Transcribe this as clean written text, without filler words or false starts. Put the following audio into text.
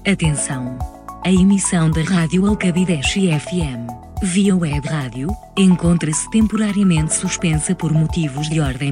Atenção! A emissão da Rádio Alcabideche FM, via web rádio, encontra-se temporariamente suspensa por motivos de ordem